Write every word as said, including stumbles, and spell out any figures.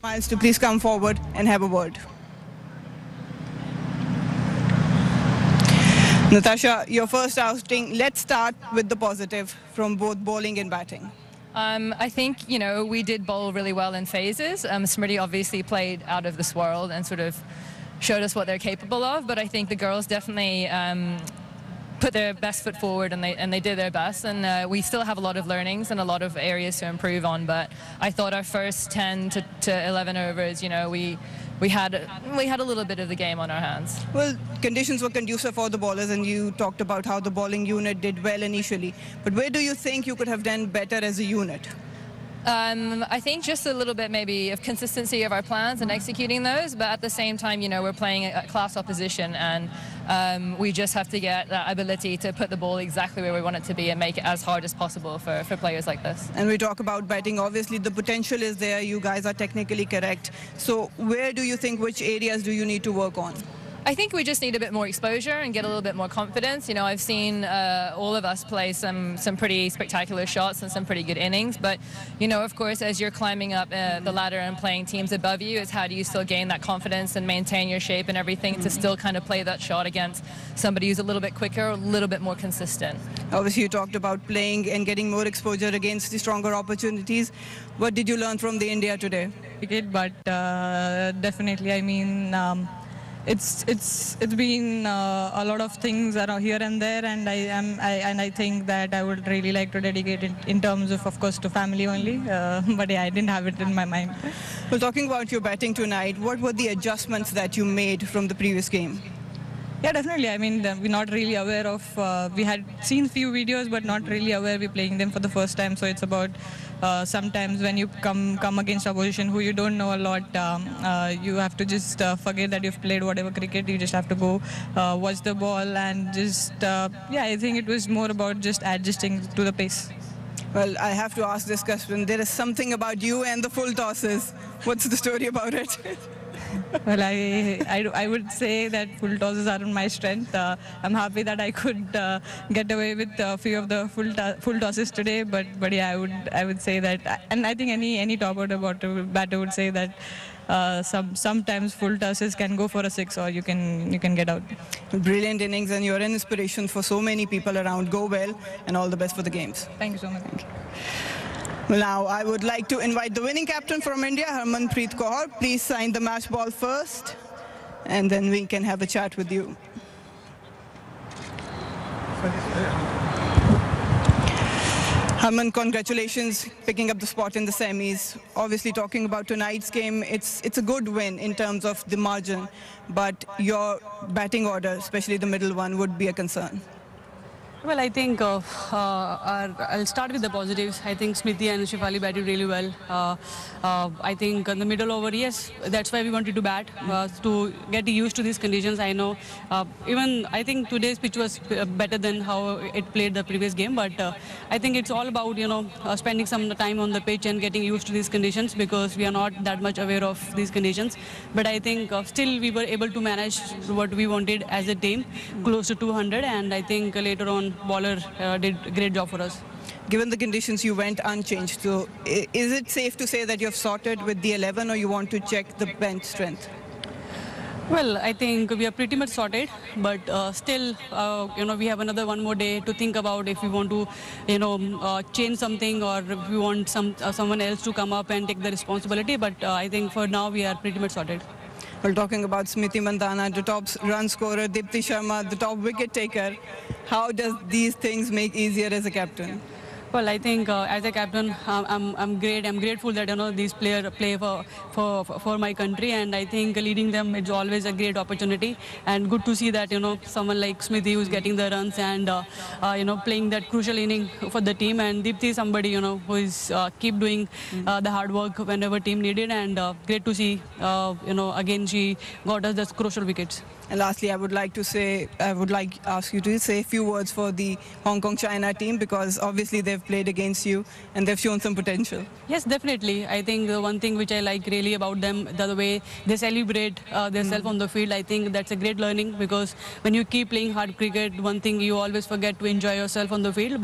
Miles to please come forward and have a word. Natasha, your first outing, let's start with the positive from both bowling and batting. Um, I think, you know, we did bowl really well in phases. Um, Smriti obviously played out of this world and sort of showed us what they're capable of, but I think the girls definitely um, put their best foot forward and they and they did their best, and uh, we still have a lot of learnings and a lot of areas to improve on, but I thought our first ten to, to eleven overs, you know, we we had we had a little bit of the game on our hands. Well, conditions were conducive for the bowlers, and you talked about how the bowling unit did well initially, but where do you think you could have done better as a unit? Um, I think just a little bit maybe of consistency of our plans and executing those, but at the same time, you know, we're playing a class opposition, and um, we just have to get that ability to put the ball exactly where we want it to be and make it as hard as possible for, for players like this. And we talk about batting, obviously the potential is there, you guys are technically correct. So where do you think, which areas do you need to work on? I think we just need a bit more exposure and get a little bit more confidence. You know, I've seen uh, all of us play some some pretty spectacular shots and some pretty good innings, but, you know, of course, as you're climbing up uh, the ladder and playing teams above you, it's how do you still gain that confidence and maintain your shape and everything to still kind of play that shot against somebody who's a little bit quicker, a little bit more consistent. Obviously, you talked about playing and getting more exposure against the stronger opportunities. What did you learn from the India today? But uh, definitely, I mean, um, It's it's it's been uh, a lot of things around here and there, and I am I, and I think that I would really like to dedicate it in terms of, of course, to family only. Uh, but yeah, I didn't have it in my mind. Well, talking about your batting tonight, what were the adjustments that you made from the previous game? Yeah, definitely. I mean, we're not really aware of. Uh, we had seen few videos, but not really aware we're playing them for the first time. So it's about uh, sometimes when you come come against opposition who you don't know a lot, um, uh, you have to just uh, forget that you've played whatever cricket. You just have to go uh, watch the ball and just uh, yeah. I think it was more about just adjusting to the pace. Well, I have to ask this question. There is something about you and the full tosses. What's the story about it? Well, I, I, I would say that full tosses aren't my strength. Uh, I'm happy that I could uh, get away with a few of the full to full tosses today. But but yeah, I would I would say that, and I think any any top order batter would say that uh, some sometimes full tosses can go for a six, or you can you can get out. Brilliant innings, and you're an inspiration for so many people around. Go well, and all the best for the games. Thank you so much. Thank you. Well, now I would like to invite the winning captain from India, Harmanpreet Kaur. Please sign the match ball first, and then we can have a chat with you. Harman, congratulations picking up the spot in the semis. Obviously, talking about tonight's game, it's it's a good win in terms of the margin, but your batting order, especially the middle one, would be a concern. Well, I think uh, uh, our, I'll start with the positives. I think Smriti and Shefali batted really well. Uh, uh, I think in the middle over, yes, that's why we wanted to bat, uh, to get used to these conditions. I know uh, even I think today's pitch was better than how it played the previous game, but uh, I think it's all about, you know, uh, spending some time on the pitch and getting used to these conditions, because we are not that much aware of these conditions. But I think uh, still we were able to manage what we wanted as a team, close to two hundred, and I think uh, later on bowler uh, did a great job for us. Given the conditions, you went unchanged. So is it safe to say that you have sorted with the eleven, or you want to check the bench strength? Well, I think we are pretty much sorted, but uh, still, uh, you know, we have another one more day to think about if we want to, you know, uh, change something, or if we want some uh, someone else to come up and take the responsibility. But uh, I think for now we are pretty much sorted. Well, talking about Smriti Mandhana, the top run scorer, Deepti Sharma, the top wicket taker, how does these things make easier as a captain? Well, I think uh, as a captain, um, I'm I'm great. I'm grateful that, you know, these players play for, for for my country, and I think leading them is always a great opportunity. And good to see that, you know, someone like Smriti who's getting the runs and uh, uh, you know, playing that crucial inning for the team, and Deepti somebody, you know, who is uh, keep doing uh, the hard work whenever team needed, and uh, great to see, uh, you know, again she got us the crucial wickets. And lastly, I would like to say, I would like ask you to say a few words for the Hong Kong China team, because obviously they've played against you and they've shown some potential. Yes, definitely. I think the one thing which I like really about them, the way they celebrate uh, themselves mm. on the field, I think that's a great learning, because when you keep playing hard cricket, one thing you always forget to enjoy yourself on the field.